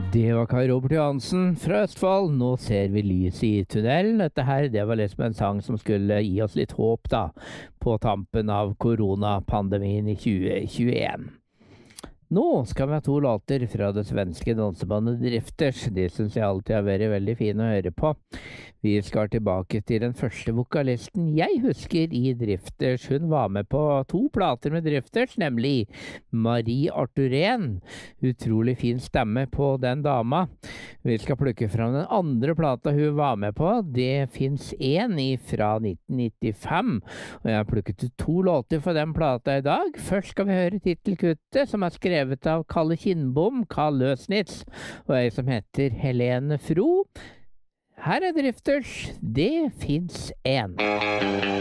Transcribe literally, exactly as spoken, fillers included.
Det var Kai Robert Johansen fra Østfold. Nå ser vi lys i tunnelen. Dette her, det var liksom en sang som skulle gi oss litt håp da, på tampen av koronapandemien i tjue tjueen. Nå skal vi ha to låter fra det svenske dansebandet Drifters. De synes jeg alltid har vært veldig fine å høre på. Vi skal tilbake til den første vokalisten jeg husker i Drifters. Hun var med på to plater med Drifters, nemlig Marie Arthurén. Utrolig fin stemme på den dama. Vi skal plukke fram den andre plata hun var med på. Det finnes en fra nitten nittifem, og jeg har plukket ut to låter for den plata i dag. Først skal vi høre titelkuttet, som er skrevet av Kalle Kindbom, Karl Løsnitz, og ei som heter Helene Fro. Her er Drifters, det finnes en.